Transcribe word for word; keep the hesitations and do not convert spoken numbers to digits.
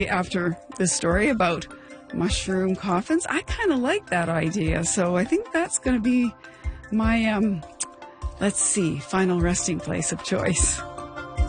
After this story about mushroom coffins, I kind of like that idea. So I think that's going to be my, um, let's see, final resting place of choice.